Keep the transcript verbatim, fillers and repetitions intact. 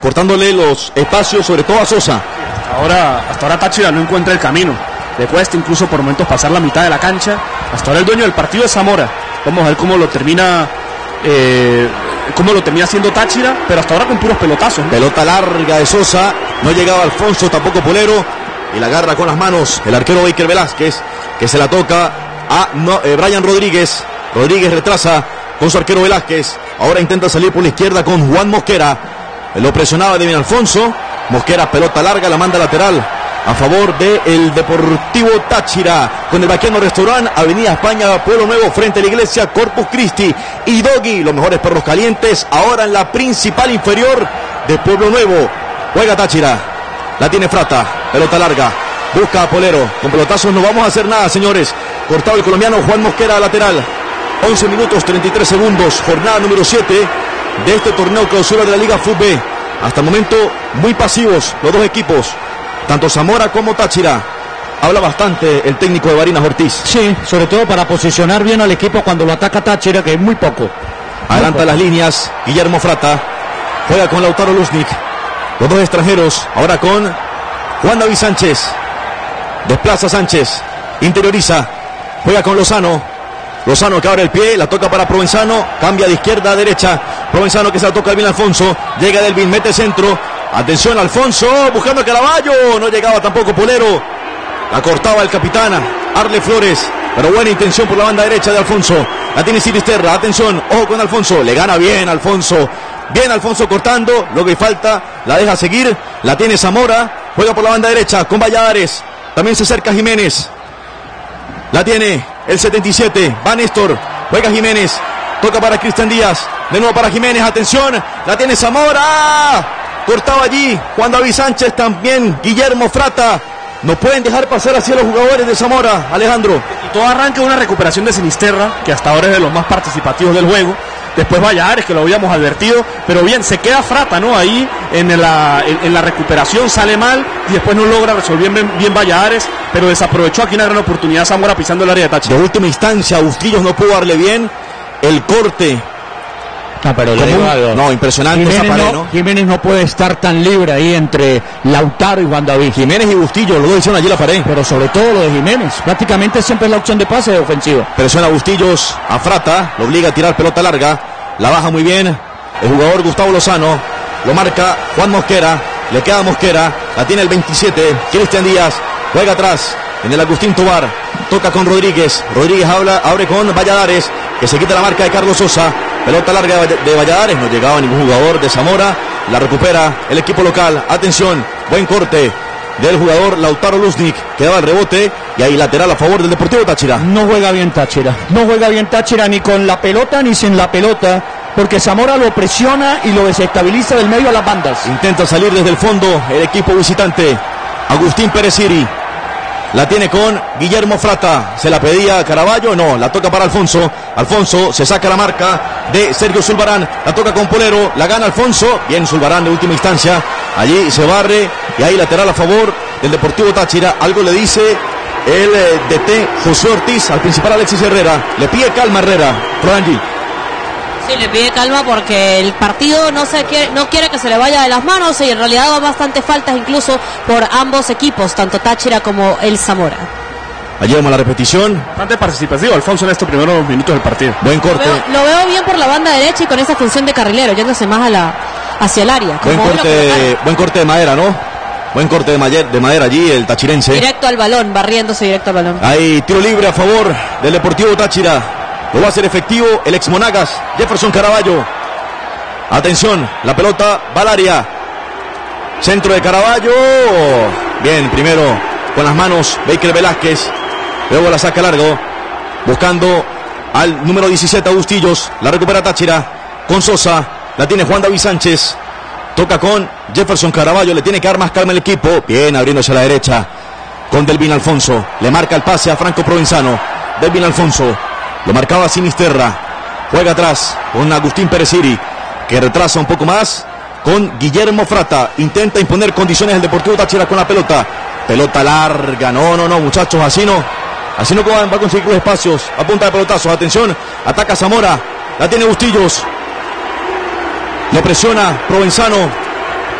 cortándole los espacios, sobre todo a Sosa. Ahora, hasta ahora Táchira no encuentra el camino. Le cuesta incluso por momentos pasar la mitad de la cancha. Hasta ahora el dueño del partido es Zamora. Vamos a ver cómo lo termina eh, cómo lo termina haciendo Táchira, pero hasta ahora con puros pelotazos, ¿no? Pelota larga de Sosa, no llegaba Alfonso, tampoco Polero, y la agarra con las manos el arquero Baker Velázquez, que se la toca a no, eh, Brian Rodríguez. Rodríguez retrasa con su arquero Velázquez. Ahora intenta salir por la izquierda con Juan Mosquera. Lo presionaba de bien Alfonso. Mosquera, pelota larga, la manda lateral a favor del Deportivo Táchira, con el Vaqueno Restaurant, Avenida España, Pueblo Nuevo, frente a la iglesia Corpus Christi, y Doggy, los mejores perros calientes, ahora en la principal inferior de Pueblo Nuevo. Juega Táchira, la tiene Frata, pelota larga, busca a Polero, con pelotazos no vamos a hacer nada, señores. Cortado el colombiano Juan Mosquera, lateral. once minutos treinta y tres segundos, jornada número siete de este torneo clausura de la Liga Fútbol. Hasta el momento muy pasivos los dos equipos, tanto Zamora como Táchira. Habla bastante el técnico de Barinas Ortiz. Sí, sobre todo para posicionar bien al equipo cuando lo ataca Táchira, que es muy poco. Adelanta muy poco. Las líneas Guillermo Frata, juega con Lautaro Luznik, los dos extranjeros, ahora con Juan David Sánchez. Desplaza Sánchez, interioriza, juega con Lozano. Lozano que abre el pie, la toca para Provenzano, cambia de izquierda a derecha. Provenzano que se la toca a Elvin Alfonso, llega Delvin, mete centro. Atención Alfonso, buscando a Caraballo, no llegaba tampoco Polero. La cortaba el capitán Arle Flores, pero buena intención por la banda derecha de Alfonso. La tiene Sinisterra, atención, ojo con Alfonso, le gana bien Alfonso. Bien Alfonso cortando, lo que falta, la deja seguir, la tiene Zamora, juega por la banda derecha con Valladares. También se acerca Jiménez. La tiene el setenta y siete, va Néstor, juega Jiménez, toca para Cristian Díaz, de nuevo para Jiménez, atención, la tiene Zamora, cortaba allí Juan David Sánchez, también Guillermo Frata. No pueden dejar pasar así a los jugadores de Zamora, Alejandro. Y todo arranca una recuperación de Sinisterra, que hasta ahora es de los más participativos del juego. Después Valladares, que lo habíamos advertido, pero bien, se queda Frata, ¿no? Ahí en la, en, en la recuperación sale mal y después no logra resolver bien, bien Valladares, pero desaprovechó aquí una gran oportunidad Zamora pisando el área de Táchira. De última instancia, Bustillos no pudo darle bien el corte. No, pero le digo algo. No, impresionante Jiménez esa pared, no, ¿no? Jiménez no puede estar tan libre ahí entre Lautaro y Juan David. Jiménez y Bustillo, los dos hicieron allí la pared. Pero sobre todo lo de Jiménez. Prácticamente siempre es la opción de pase de ofensivo. Presiona Bustillos a Frata, lo obliga a tirar pelota larga. La baja muy bien el jugador Gustavo Lozano. Lo marca Juan Mosquera. Le queda Mosquera. La tiene el veintisiete. Cristian Díaz. Juega atrás en el Agustín Tobar. Toca con Rodríguez. Rodríguez habla, abre con Valladares, que se quita la marca de Carlos Sosa. Pelota larga de Valladares. No llegaba ningún jugador de Zamora. La recupera el equipo local. Atención. Buen corte del jugador Lautaro Luznik, que daba el rebote, y ahí lateral a favor del Deportivo Táchira. No juega bien Táchira, no juega bien Táchira ni con la pelota ni sin la pelota, porque Zamora lo presiona y lo desestabiliza del medio a las bandas. Intenta salir desde el fondo el equipo visitante. Agustín Pérez Siri, la tiene con Guillermo Frata, se la pedía Caraballo, no, la toca para Alfonso. Alfonso se saca la marca de Sergio Zulbarán, la toca con Polero, la gana Alfonso, bien Zulbarán de última instancia, allí se barre y ahí lateral a favor del Deportivo Táchira. Algo le dice el eh, D T Josué Ortiz al principal Alexis Herrera, le pide calma Herrera. Franji. Sí, le pide calma porque el partido no se quiere, no quiere que se le vaya de las manos, y en realidad va bastantes faltas incluso por ambos equipos, tanto Táchira como el Zamora. Allí vemos la repetición. Bastante participativo Alfonso en estos primeros minutos del partido. Buen corte. Lo veo, lo veo bien por la banda derecha y con esa función de carrilero, yéndose más a la, hacia el área. Buen corte, buen corte de madera, ¿no? Buen corte de, mayer, de madera allí, el tachirense. Directo al balón, barriéndose directo al balón. Hay tiro libre a favor del Deportivo Táchira. Lo va a hacer efectivo el ex Monagas, Jefferson Caraballo. Atención, la pelota va al área. Centro de Caraballo. Bien, primero con las manos Baker Velázquez. Luego la saca largo, buscando al número diecisiete Agustillos. La recupera Táchira con Sosa. La tiene Juan David Sánchez. Toca con Jefferson Caraballo. Le tiene que dar más calma el equipo. Bien, abriéndose a la derecha con Delvin Alfonso. Le marca el pase a Franco Provenzano. Delvin Alfonso. Lo marcaba Sinisterra. Juega atrás con Agustín Pérez Siri, que retrasa un poco más con Guillermo Frata. Intenta imponer condiciones al Deportivo Táchira con la pelota. Pelota larga. No, no, no, muchachos. Así no. Así no va a conseguir los espacios. A punta de pelotazos. Atención. Ataca Zamora. La tiene Bustillos. Lo presiona Provenzano.